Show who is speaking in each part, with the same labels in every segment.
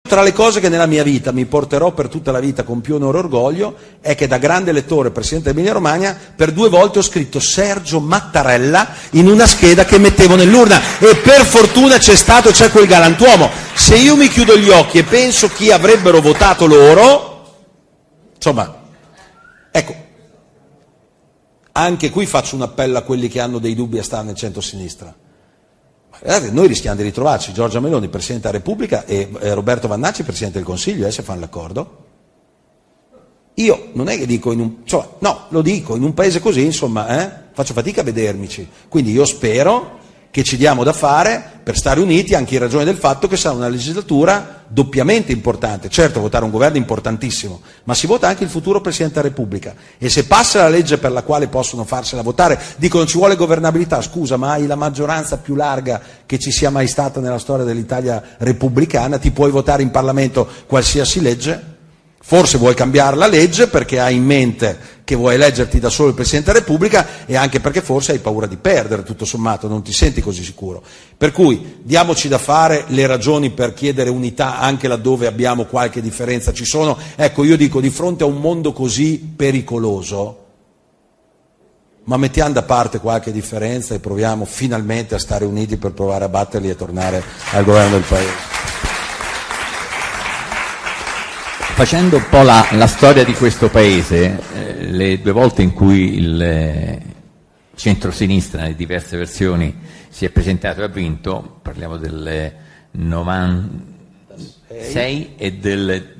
Speaker 1: Tra le cose che nella mia vita mi porterò per tutta la vita con più onore e orgoglio è che da grande elettore presidente dell'Emilia Romagna per 2 volte ho scritto Sergio Mattarella in una scheda che mettevo nell'urna e per fortuna c'è quel galantuomo. Se io mi chiudo gli occhi e penso chi avrebbero votato loro, insomma, ecco, anche qui faccio un appello a quelli che hanno dei dubbi a stare nel centro-sinistra. Guardate, noi rischiamo di ritrovarci Giorgia Meloni, Presidente della Repubblica, e Roberto Vannacci, Presidente del Consiglio, se fanno l'accordo. Io non è che dico, lo dico, in un paese così, insomma, faccio fatica a vedermici. Quindi io spero che ci diamo da fare per stare uniti, anche in ragione del fatto che sarà una legislatura doppiamente importante. Certo, votare un governo è importantissimo, ma si vota anche il futuro Presidente della Repubblica. E se passa la legge per la quale possono farsela votare, dicono ci vuole governabilità, scusa, ma hai la maggioranza più larga che ci sia mai stata nella storia dell'Italia repubblicana, ti puoi votare in Parlamento qualsiasi legge? Forse vuoi cambiare la legge perché hai in mente che vuoi eleggerti da solo il Presidente della Repubblica e anche perché forse hai paura di perdere, tutto sommato, non ti senti così sicuro. Per cui diamoci da fare, le ragioni per chiedere unità anche laddove abbiamo qualche differenza ci sono. Ecco, io dico, di fronte a un mondo così pericoloso, ma mettiamo da parte qualche differenza e proviamo finalmente a stare uniti per provare a batterli e tornare al governo del Paese.
Speaker 2: Facendo un po' la storia di questo Paese, le 2 volte in cui il centro-sinistra, nelle diverse versioni, si è presentato e ha vinto, parliamo del 96 e del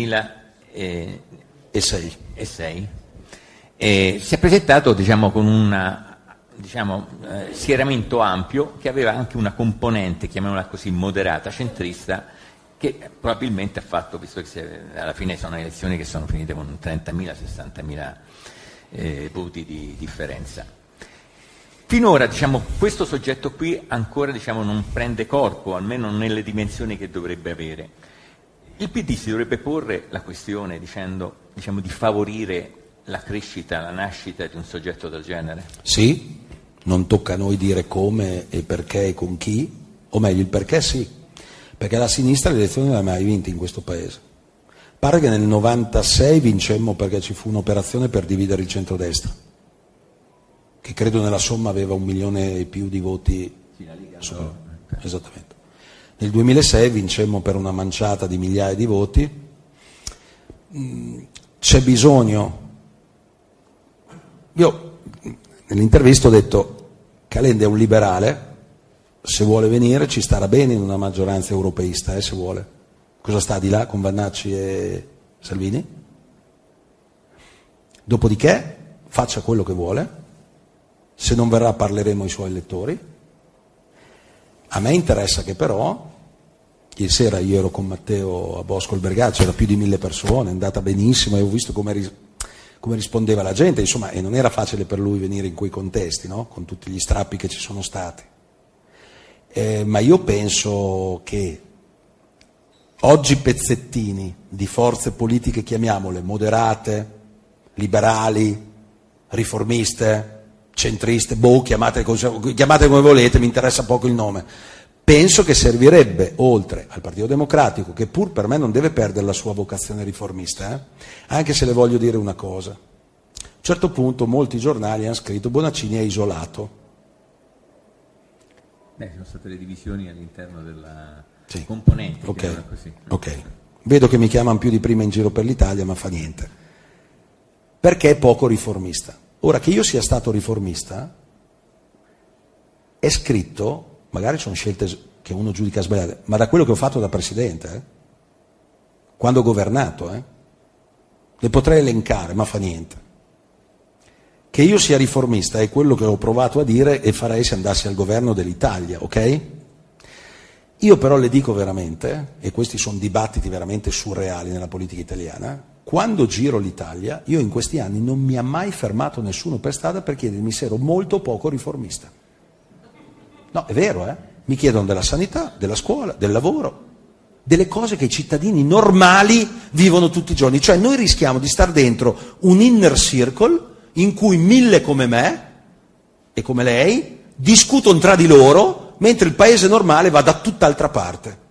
Speaker 2: 2006, si è presentato con un schieramento ampio che aveva anche una componente, chiamiamola così, moderata, centrista, che probabilmente ha fatto, visto che alla fine sono elezioni che sono finite con 30.000, 60.000 voti di differenza. Finora questo soggetto qui ancora non prende corpo, almeno nelle dimensioni che dovrebbe avere. Il PD si dovrebbe porre la questione dicendo di favorire la crescita, la nascita di un soggetto del genere?
Speaker 1: Sì, non tocca a noi dire come e perché e con chi, o meglio il perché sì. Perché la sinistra le elezioni non le ha mai vinte in questo Paese. Pare che nel 96 vincemmo perché ci fu un'operazione per dividere il centrodestra, che credo nella somma aveva 1 milione e più di voti. Esattamente. Nel 2006 vincemmo per una manciata di migliaia di voti. C'è bisogno. Io nell'intervista ho detto Calenda è un liberale. Se vuole venire ci starà bene in una maggioranza europeista, se vuole. Cosa sta di là con Vannacci e Salvini? Dopodiché faccia quello che vuole, se non verrà parleremo ai suoi elettori. A me interessa che però, ieri sera io ero con Matteo a Bosco il Vergata, c'era più di 1000 persone, è andata benissimo e ho visto come rispondeva la gente, insomma, e non era facile per lui venire in quei contesti, no? Con tutti gli strappi che ci sono stati. Ma io penso che oggi pezzettini di forze politiche, chiamiamole moderate, liberali, riformiste, centriste, chiamate come volete, mi interessa poco il nome. Penso che servirebbe, oltre al Partito Democratico, che pur per me non deve perdere la sua vocazione riformista, anche se le voglio dire una cosa. A un certo punto molti giornali hanno scritto Bonaccini è isolato.
Speaker 2: Sono state le divisioni all'interno della componente.
Speaker 1: Ok. Vedo che mi chiamano più di prima in giro per l'Italia, ma fa niente. Perché è poco riformista. Ora, che io sia stato riformista è scritto, magari sono scelte che uno giudica sbagliate, ma da quello che ho fatto da Presidente, quando ho governato, le potrei elencare, ma fa niente. Che io sia riformista è quello che ho provato a dire e farei se andassi al governo dell'Italia, ok? Io però le dico veramente, e questi sono dibattiti veramente surreali nella politica italiana, quando giro l'Italia, io in questi anni non mi ha mai fermato nessuno per strada per chiedermi se ero molto poco riformista. No, è vero, Mi chiedono della sanità, della scuola, del lavoro, delle cose che i cittadini normali vivono tutti i giorni. Cioè noi rischiamo di star dentro un inner circle in cui 1000 come me e come lei discutono tra di loro mentre il paese normale va da tutt'altra parte.